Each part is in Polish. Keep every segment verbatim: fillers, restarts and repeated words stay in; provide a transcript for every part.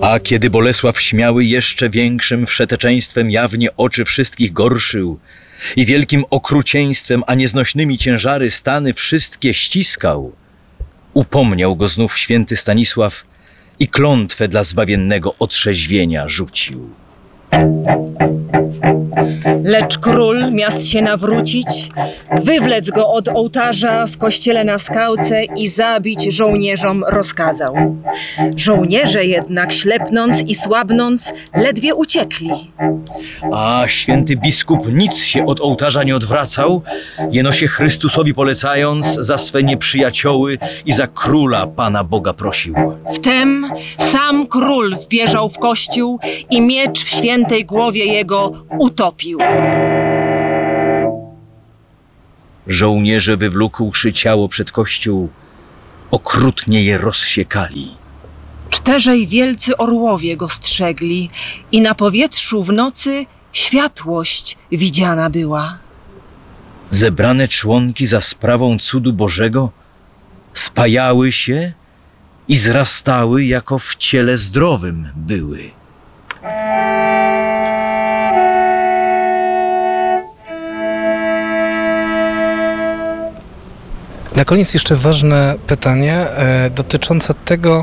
A kiedy Bolesław Śmiały jeszcze większym wszeteczeństwem jawnie oczy wszystkich gorszył i wielkim okrucieństwem, a nieznośnymi ciężary stany wszystkie ściskał, upomniał go znów święty Stanisław i klątwę dla zbawiennego otrzeźwienia rzucił. Lecz król, miast się nawrócić, wywlec go od ołtarza w kościele na skałce i zabić żołnierzom rozkazał. Żołnierze jednak, ślepnąc i słabnąc, ledwie uciekli. A święty biskup nic się od ołtarza nie odwracał, jeno się Chrystusowi polecając za swe nieprzyjacioły i za króla Pana Boga prosił. Wtem sam król wbieżał w kościół i miecz w świętej głowie jego utopił. Żołnierze wywlókłszy ciało przed kościół, okrutnie je rozsiekali. Czterzej wielcy orłowie go strzegli i na powietrzu w nocy światłość widziana była. Zebrane członki za sprawą cudu Bożego spajały się i zrastały, jako w ciele zdrowym były. Na koniec jeszcze ważne pytanie e, dotyczące tego,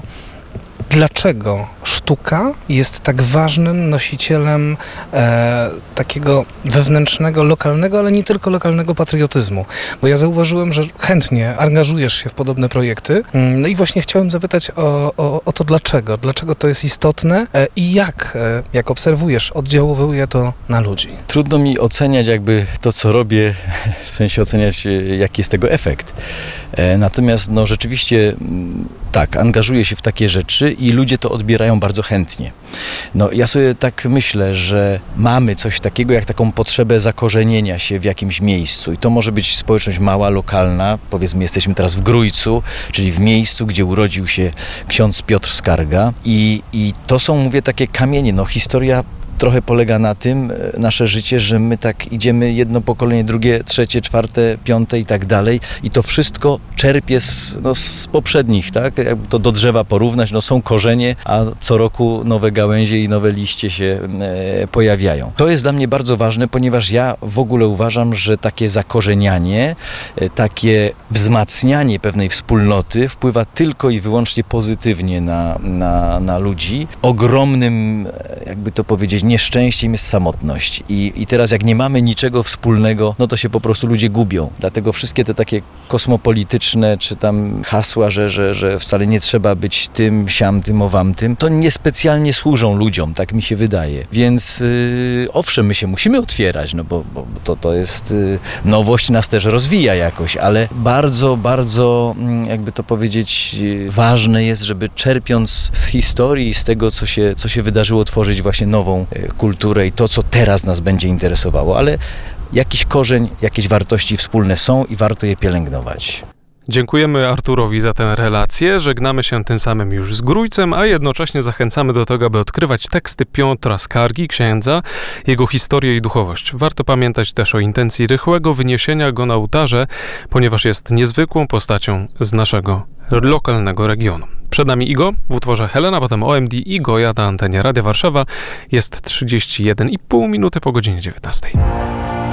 dlaczego sztuka jest tak ważnym nosicielem e, takiego wewnętrznego, lokalnego, ale nie tylko lokalnego patriotyzmu. Bo ja zauważyłem, że chętnie angażujesz się w podobne projekty. No i właśnie chciałem zapytać o, o, o to dlaczego. Dlaczego to jest istotne e, i jak, e, jak obserwujesz, oddziałuje to na ludzi? Trudno mi oceniać jakby to, co robię, w sensie oceniać, jaki jest tego efekt. E, natomiast no rzeczywiście tak, angażuję się w takie rzeczy i ludzie to odbierają bardzo chętnie. No ja sobie tak myślę, że mamy coś takiego jak taką potrzebę zakorzenienia się w jakimś miejscu i to może być społeczność mała, lokalna, powiedzmy jesteśmy teraz w Grójcu, czyli w miejscu, gdzie urodził się ksiądz Piotr Skarga i, i to są, mówię, takie kamienie, no historia trochę polega na tym, nasze życie, że my tak idziemy jedno pokolenie, drugie, trzecie, czwarte, piąte i tak dalej i to wszystko czerpie z, no, z poprzednich, tak? Jakby to do drzewa porównać, no są korzenie, a co roku nowe gałęzie i nowe liście się e, pojawiają. To jest dla mnie bardzo ważne, ponieważ ja w ogóle uważam, że takie zakorzenianie, e, takie wzmacnianie pewnej wspólnoty wpływa tylko i wyłącznie pozytywnie na, na, na ludzi. Ogromnym, jakby to powiedzieć, nieszczęściem jest samotność I, i teraz jak nie mamy niczego wspólnego, no to się po prostu ludzie gubią. Dlatego wszystkie te takie kosmopolityczne czy tam hasła, że, że, że wcale nie trzeba być tym, siam, tym, owamtym, to niespecjalnie służą ludziom, tak mi się wydaje. Więc yy, owszem, my się musimy otwierać, no bo, bo to, to jest yy, nowość nas też rozwija jakoś, ale bardzo, bardzo, yy, jakby to powiedzieć, yy, ważne jest, żeby czerpiąc z historii, z tego, co się, co się wydarzyło, tworzyć właśnie nową kulturę i to, co teraz nas będzie interesowało, ale jakiś korzeń, jakieś wartości wspólne są i warto je pielęgnować. Dziękujemy Arturowi za tę relację, żegnamy się tym samym już z Grójcem, a jednocześnie zachęcamy do tego, aby odkrywać teksty Piotra Skargi, księdza, jego historię i duchowość. Warto pamiętać też o intencji rychłego wyniesienia go na ołtarze, ponieważ jest niezwykłą postacią z naszego lokalnego regionu. Przed nami Igo w utworze Helena, potem O M D i Goja na antenie Radia Warszawa. Jest trzydzieści jeden i pół minuty po godzinie dziewiętnastej.